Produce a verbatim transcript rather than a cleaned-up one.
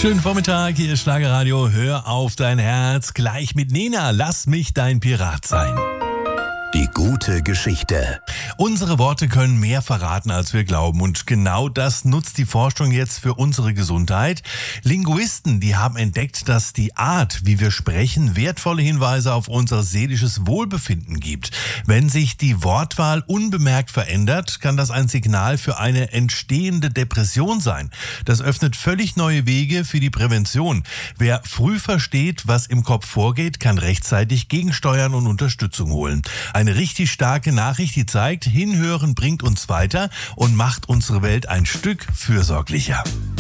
Schönen Vormittag, hier ist Schlagerradio. Hör auf dein Herz. Gleich mit Nena. Lass mich dein Pirat sein. Die gute Geschichte. Unsere Worte können mehr verraten, als wir glauben. Und genau das nutzt die Forschung jetzt für unsere Gesundheit. Linguisten, die haben entdeckt, dass die Art, wie wir sprechen, wertvolle Hinweise auf unser seelisches Wohlbefinden gibt. Wenn sich die Wortwahl unbemerkt verändert, kann das ein Signal für eine entstehende Depression sein. Das öffnet völlig neue Wege für die Prävention. Wer früh versteht, was im Kopf vorgeht, kann rechtzeitig gegensteuern und Unterstützung holen. Eine richtig starke Nachricht, die zeigt, hinhören bringt uns weiter und macht unsere Welt ein Stück fürsorglicher.